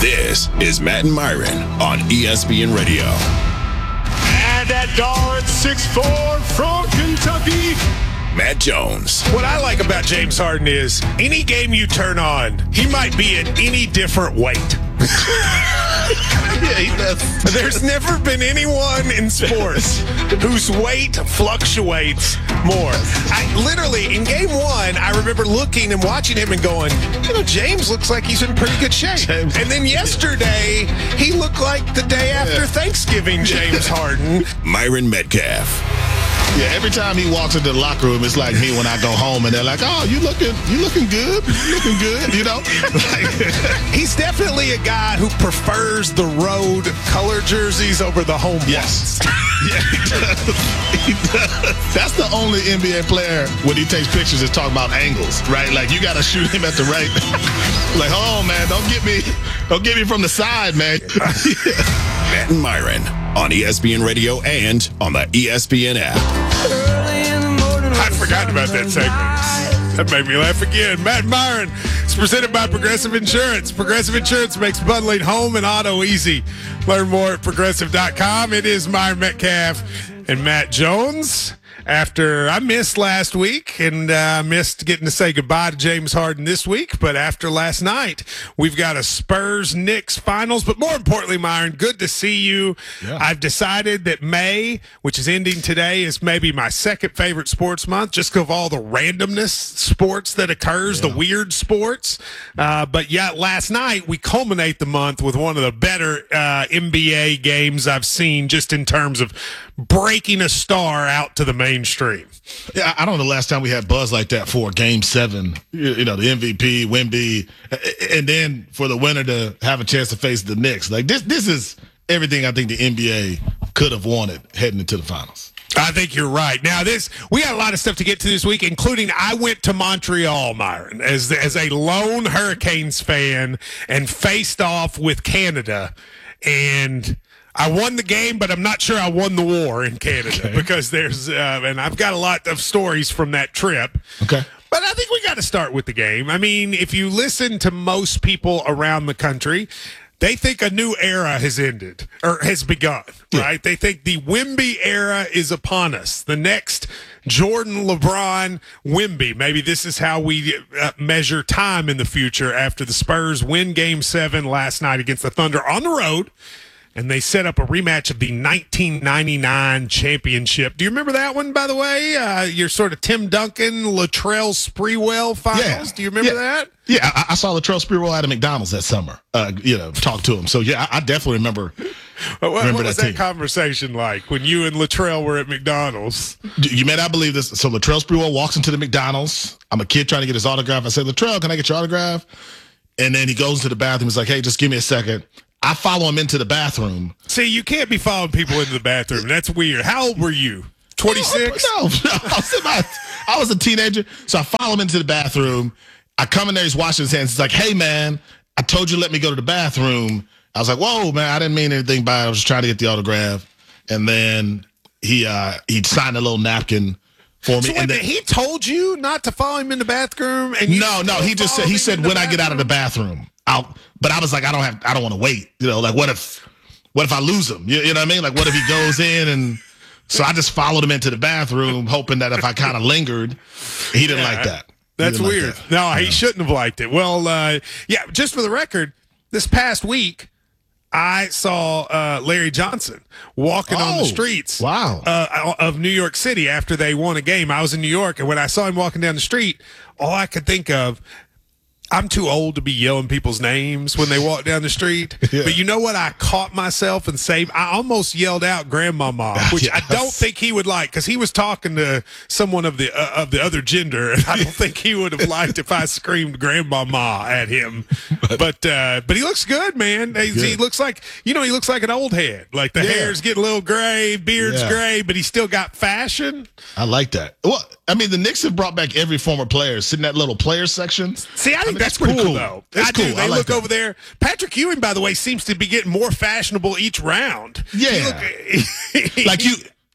This is Matt and Myron on ESPN Radio. And that guard, 6'4" from Kentucky, Matt Jones. What I like about James Harden is any game you turn on, he might be at any different weight. Yeah, he does. There's never been anyone in sports whose weight fluctuates more. Literally, in game one, I remember looking and watching him and going, James looks like he's in pretty good shape. And then yesterday, he looked like the day after Thanksgiving, James Harden. Myron Metcalf. Yeah, every time he walks into the locker room, it's like me when I go home, and they're like, "Oh, you looking good, He's definitely a guy who prefers the road color jerseys over the home Yes. ones. Yeah, he does. That's the only NBA player when he takes pictures is talking about angles, right? Like you got to shoot him at the right. Like, oh man, don't get me from the side, man. Matt and Myron on ESPN Radio and on the ESPN app. I forgot about that segment. That made me laugh again. Matt and Myron is presented by Progressive Insurance. Progressive Insurance makes bundling home and auto easy. Learn more at progressive.com. It is Myron Metcalf and Matt Jones. After I missed last week and missed getting to say goodbye to James Harden this week, but after last night, we've got a Spurs-Knicks finals. But more importantly, Myron, good to see you. Yeah. I've decided that May, which is ending today, is maybe my second favorite sports month, just because of all the randomness sports that occurs, the weird sports. But last night we culminate the month with one of the better NBA games I've seen, just in terms of breaking a star out to the mainstream. Yeah, I don't know the last time we had buzz like that for Game 7. The MVP, Wemby, and then for the winner to have a chance to face the Knicks. Like this is everything I think the NBA could have wanted heading into the finals. I think you're right. Now, we got a lot of stuff to get to this week, including I went to Montreal, Myron, as a lone Hurricanes fan and faced off with Canada. And I won the game, but I'm not sure I won the war in Canada because there's and I've got a lot of stories from that trip. Okay. But I think we got to start with the game. I mean, if you listen to most people around the country, they think a new era has ended or has begun, right? Yeah. They think the Wemby era is upon us. The next Jordan, LeBron, Wemby. Maybe this is how we measure time in the future after the Spurs win Game 7 last night against the Thunder on the road. And they set up a rematch of the 1999 championship. Do you remember that one, by the way? Your sort of Tim Duncan, Latrell Sprewell finals. Yeah. Do you remember that? Yeah, I saw Latrell Sprewell at a McDonald's that summer. Talk to him. So, yeah, I definitely remember. What was that conversation like when you and Latrell were at McDonald's? You may not believe this. So Latrell Sprewell walks into the McDonald's. I'm a kid trying to get his autograph. I said, Latrell, can I get your autograph? And then he goes to the bathroom. He's like, hey, just give me a second. I follow him into the bathroom. See, you can't be following people into the bathroom. That's weird. How old were you? 26? No. I was a teenager. So I follow him into the bathroom. I come in there. He's washing his hands. He's like, hey, man, I told you to let me go to the bathroom. I was like, whoa, man, I didn't mean anything by it. I was just trying to get the autograph. And then he signed a little napkin for me. So and then, he told you not to follow him in the bathroom? And no. He said when I get out of the bathroom. But I was like, I don't want to wait. Like what if I lose him? You know what I mean? Like what if he goes in and so I just followed him into the bathroom, hoping that if I kind of lingered, he didn't like that. That's weird. Like that. No, he shouldn't have liked it. Well, just for the record, this past week, I saw Larry Johnson walking on the streets of New York City after they won a game. I was in New York, and when I saw him walking down the street, all I could think of, I'm too old to be yelling people's names when they walk down the street. Yeah. But you know what? I caught myself and I almost yelled out grandmama, which I don't think he would like because he was talking to someone of the other gender. And I don't think he would have liked if I screamed grandmama at him. But he looks good, man. He looks like, he looks like an old head. Like the hair's getting a little gray, beard's gray, but he's still got fashion. I like that. Well, I mean, the Knicks have brought back every former player. Sit in that little player section. See, I think that's pretty cool, though. That's cool. They look over there. Patrick Ewing, by the way, seems to be getting more fashionable each round. Yeah.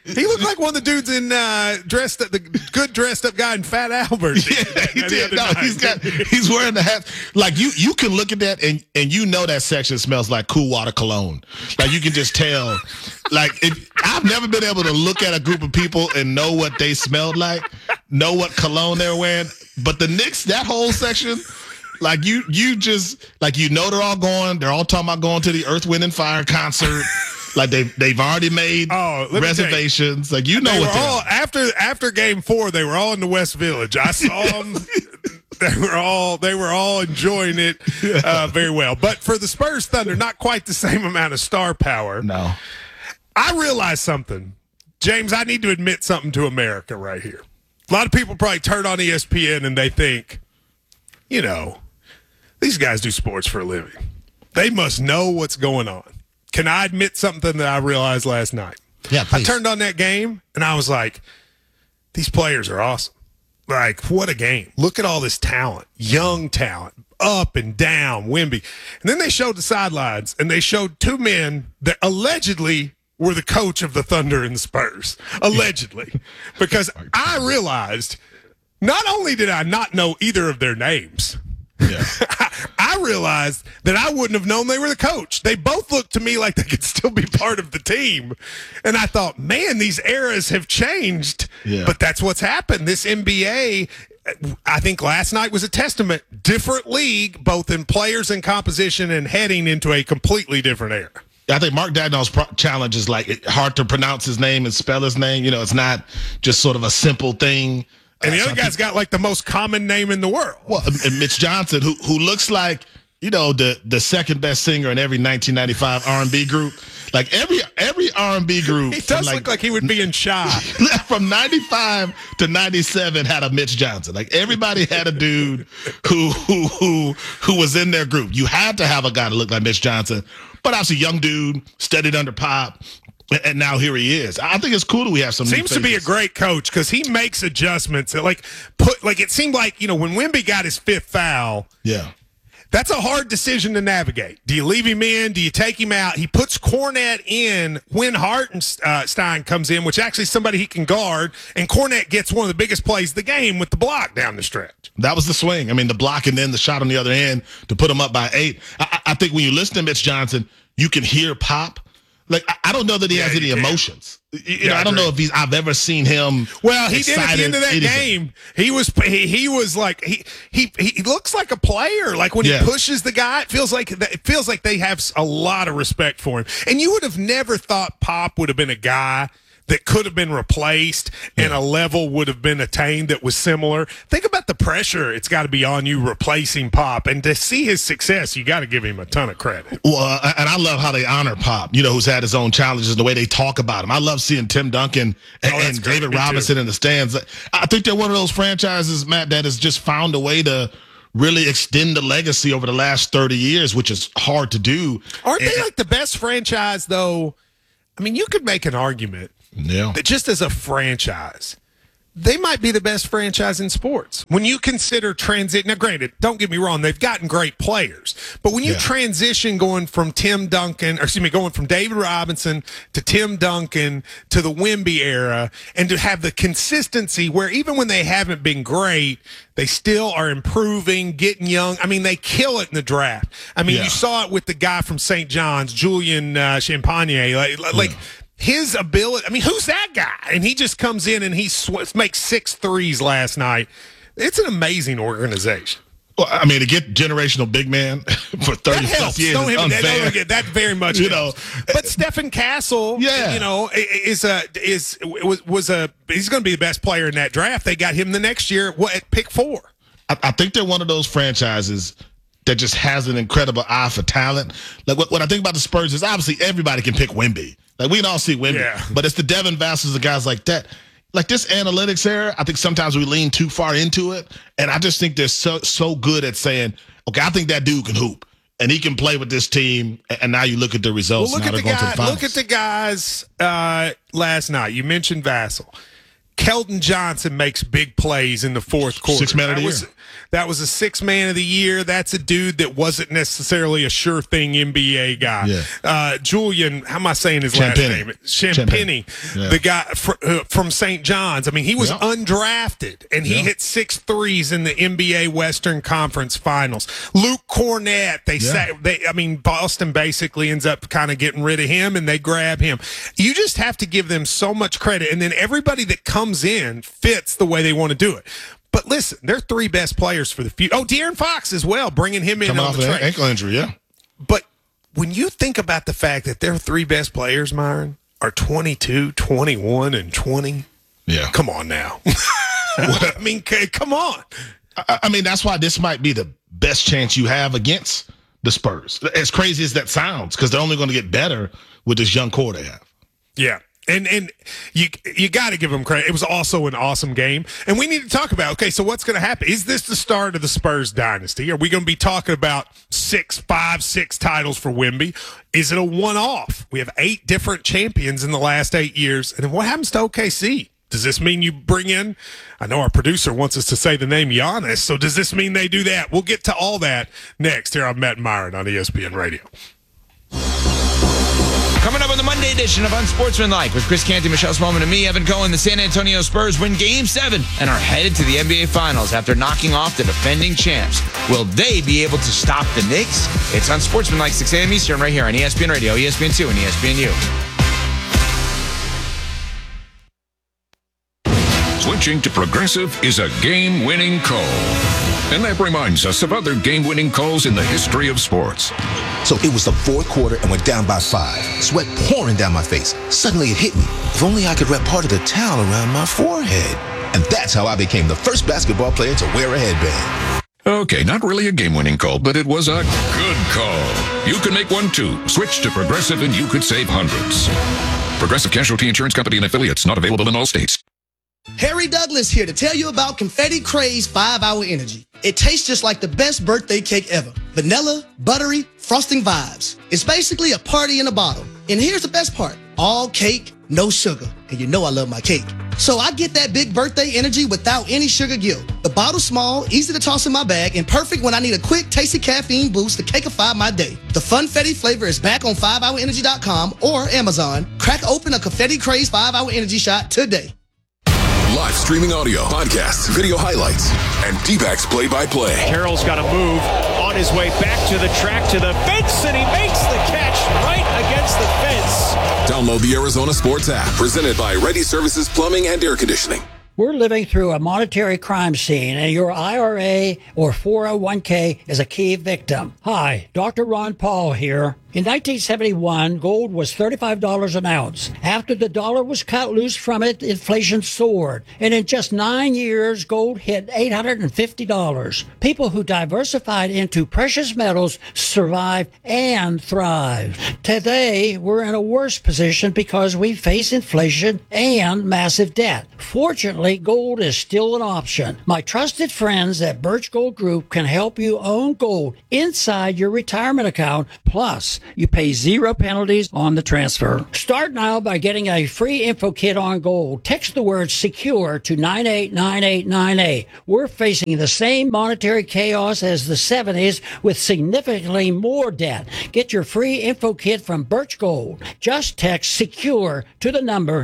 He looked like one of the dudes in the dressed up guy in Fat Albert. Yeah, he did. No, he's wearing the hat. Like you can look at that and you know that section smells like Cool Water cologne. Like you can just tell. Like I've never been able to look at a group of people and know what they smelled like, know what cologne they're wearing. But the Knicks, that whole section, like you just like they're all going. They're all talking about going to the Earth, Wind and Fire concert. Like they've already made reservations. Like what they're all after Game 4, they were all in the West Village. I saw them. They were all enjoying it very well. But for the Spurs Thunder, not quite the same amount of star power. No. I realized something. James, I need to admit something to America right here. A lot of people probably turn on ESPN and they think, these guys do sports for a living. They must know what's going on. Can I admit something that I realized last night? Yeah, please. I turned on that game and I was like, these players are awesome. Like, what a game. Look at all this talent, young talent, up and down, Wemby. And then they showed the sidelines and they showed two men that allegedly were the coach of the Thunder and the Spurs. Allegedly. Because I realized not only did I not know either of their names, I realized that I wouldn't have known they were the coach. They both looked to me like they could still be part of the team. And I thought, man, these eras have changed. Yeah. But that's what's happened. This NBA, I think last night was a testament. Different league, both in players and composition, and heading into a completely different era. I think Mark Dagnall's challenge is like hard to pronounce his name and spell his name. It's not just sort of a simple thing. And the other guy's got like the most common name in the world. Well, and Mitch Johnson, who looks like, the second best singer in every 1995 R&B group. Like every R&B group. He does look like he would be in Shy. From 95 to 97 had a Mitch Johnson. Like everybody had a dude who was in their group. You had to have a guy that looked like Mitch Johnson. But obviously young dude, studied under Pop. And now here he is. I think it's cool that we have some. Seems to be a great coach because he makes adjustments. That it seemed like when Wemby got his fifth foul. Yeah, that's a hard decision to navigate. Do you leave him in? Do you take him out? He puts Kornet in when Hartenstein comes in, which actually is somebody he can guard. And Kornet gets one of the biggest plays of the game with the block down the stretch. That was the swing. I mean, the block and then the shot on the other end to put him up by 8. I think when you listen to Mitch Johnson, you can hear Pop. Like, I don't know that he has any emotions. I don't know if I've ever seen him. Well, he did at the end of that game. He was like he looks like a player. Like when he pushes the guy, it feels like they have a lot of respect for him. And you would have never thought Pop would have been a guy that could have been replaced and a level would have been attained that was similar. Think about the pressure it's got to be on you replacing Pop. And to see his success, you got to give him a ton of credit. Well, and I love how they honor Pop, who's had his own challenges, the way they talk about him. I love seeing Tim Duncan and David Robinson in the stands. I think they're one of those franchises, Matt, that has just found a way to really extend the legacy over the last 30 years, which is hard to do. Aren't they like the best franchise, though? I mean, you could make an argument. Yeah. That just as a franchise, they might be the best franchise in sports. When you consider transit, now granted, don't get me wrong, they've gotten great players. But when you transition going from David Robinson to Tim Duncan to the Wemby era, and to have the consistency where even when they haven't been great, they still are improving, getting young. I mean, they kill it in the draft. I mean, you saw it with the guy from St. John's, Julian Champagne. His ability, I mean, who's that guy? And he just comes in and he makes 6 threes last night. It's an amazing organization. Well, I mean, to get generational big man for 30 plus years is unfair. That very much But Stephen Castle, he's going to be the best player in that draft. They got him the next year at pick 4. I think they're one of those franchises that just has an incredible eye for talent. Like what I think about the Spurs is obviously everybody can pick Wemby. Like we can all see Wemby, but it's the Devin Vassell's and guys like that. Like this analytics era, I think sometimes we lean too far into it, and I just think they're so good at saying, okay, I think that dude can hoop and he can play with this team. And now you look at the results. Well, look at the guys last night. You mentioned Vassell. Keldon Johnson makes big plays in the fourth quarter. 6 man of the year. That was a 6 man of the year. That's a dude that wasn't necessarily a sure thing NBA guy. Yeah. Julian, how am I saying his last name? Champagnie. Yeah. The guy from St. John's. I mean, he was undrafted, and he hit 6 threes in the NBA Western Conference Finals. Luke Cornett, Boston basically ends up kind of getting rid of him, and they grab him. You just have to give them so much credit, and then everybody that comes in fits the way they want to do it. But listen, they're 3 best players for the future. Oh, De'Aaron Fox as well, bringing him in coming on off the trade. an ankle injury, yeah. But when you think about the fact that their 3 best players, Myron, are 22, 21, and 20, come on now. I mean, come on. I mean, that's why this might be the best chance you have against the Spurs. As crazy as that sounds, because they're only going to get better with this young core they have. Yeah. And you got to give them credit. It was also an awesome game. And we need to talk about, okay, so what's going to happen? Is this the start of the Spurs dynasty? Are we going to be talking about 6 titles for Wemby? Is it a one-off? We have 8 different champions in the last 8 years. And what happens to OKC? Does this mean you bring in, I know our producer wants us to say the name Giannis, so does this mean they do that? We'll get to all that next here on Matt Myron on ESPN Radio. Coming up on the Monday edition of Unsportsmanlike with Chris Canty, Michelle Smallman, and me, Evan Cohen, the San Antonio Spurs win Game 7 and are headed to the NBA Finals after knocking off the defending champs. Will they be able to stop the Knicks? It's Unsportsmanlike, 6 a.m. Eastern, right here on ESPN Radio, ESPN2, and ESPNU. Switching to Progressive is a game-winning call. And that reminds us of other game-winning calls in the history of sports. So it was the fourth quarter and we're down by 5. Sweat pouring down my face. Suddenly it hit me. If only I could wrap part of the towel around my forehead. And that's how I became the first basketball player to wear a headband. Okay, not really a game-winning call, but it was a good call. You can make one too. Switch to Progressive and you could save hundreds. Progressive Casualty Insurance Company and Affiliates, not available in all states. Harry Douglas here to tell you about Confetti Craze 5-Hour Energy. It tastes just like the best birthday cake ever. Vanilla, buttery, frosting vibes. It's basically a party in a bottle. And here's the best part. All cake, no sugar. And you know I love my cake. So I get that big birthday energy without any sugar guilt. The bottle's small, easy to toss in my bag, and perfect when I need a quick, tasty caffeine boost to cakeify my day. The Funfetti flavor is back on 5hourenergy.com or Amazon. Crack open a Confetti Craze 5-Hour Energy shot today. Live streaming audio, podcasts, video highlights, and D-backs play-by-play. Carroll's got to move on his way back to the track, to the fence, and he makes the catch right against the fence. Download the Arizona Sports app, presented by Ready Services Plumbing and Air Conditioning. We're living through a monetary crime scene, and your IRA or 401k is a key victim. Hi, Dr. Ron Paul here. In 1971, gold was $35 an ounce. After the dollar was cut loose from it, inflation soared. And in just 9 years, gold hit $850. People who diversified into precious metals survived and thrived. Today, we're in a worse position because we face inflation and massive debt. Fortunately, gold is still an option. My trusted friends at Birch Gold Group can help you own gold inside your retirement account. Plus, you pay 0 penalties on the transfer. Start now by getting a free info kit on gold. Text the word SECURE to 989898. We're facing the same monetary chaos as the 70s with significantly more debt. Get your free info kit from Birch Gold. Just text SECURE to the number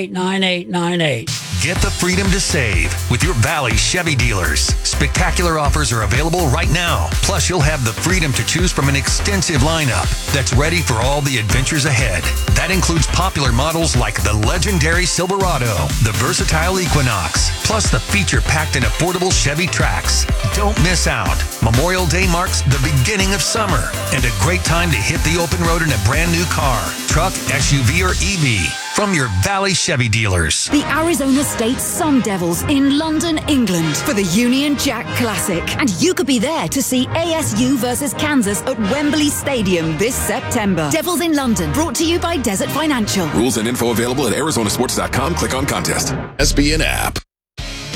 989898. Get the freedom to save with your Valley Chevy dealers. Spectacular offers are available right now. Plus, you'll have the freedom to choose from an extensive lineup that's ready for all the adventures ahead. That includes popular models like the legendary Silverado, the versatile Equinox, plus the feature-packed and affordable Chevy Trax. Don't miss out. Memorial Day marks the beginning of summer and a great time to hit the open road in a brand new car, truck, SUV, or EV. From your Valley Chevy dealers. The Arizona State Sun Devils in London, England for the Union Jack Classic. And you could be there to see ASU versus Kansas at Wembley Stadium this September. Devils in London, brought to you by Desert Financial. Rules and info available at arizonasports.com. Click on contest. SBN app.